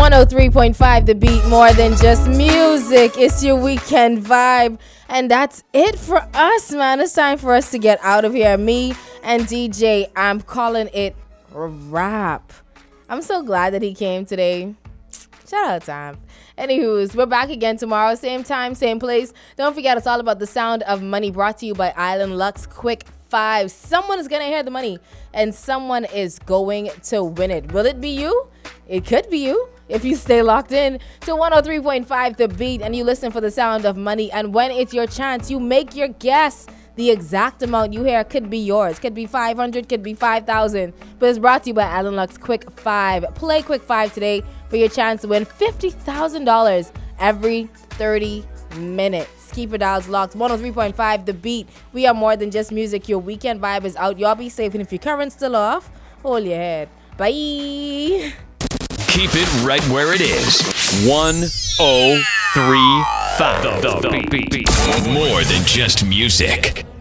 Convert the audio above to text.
103.5 The Beat, more than just music. It's your weekend vibe. And that's it for us, man. It's time for us to get out of here. Me and DJ, I'm calling it a wrap. I'm so glad that he came today. Shout out Tom. Anywho's, we're back again tomorrow. Same time, same place. Don't forget, it's all about the sound of money, brought to you by Island Lux Quick 5. Someone is going to hear the money and someone is going to win it. Will it be you? It could be you if you stay locked in to 103.5 The Beat and you listen for the sound of money. And when it's your chance, you make your guess. The exact amount you hear could be yours. Could be 500, could be 5,000. But it's brought to you by Island Lux Quick 5. Play Quick 5 today for your chance to win $50,000 every 30 minutes. Keep your dials locked. 103.5 The Beat. We are more than just music. Your weekend vibe is out. Y'all be safe. And if your current's still off, hold your head. Bye. Keep it right where it is. 103.5 The Beat. More than just music.